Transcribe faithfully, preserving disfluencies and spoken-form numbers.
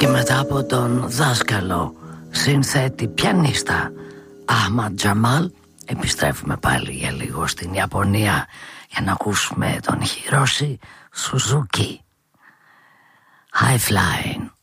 Και μετά από τον δάσκαλο, συνθέτη, πιανίστα Αχμαντ Τζαμάλ, επιστρέφουμε πάλι για λίγο στην Ιαπωνία για να ακούσουμε τον Χιρόση Σουζούκι. High Flying.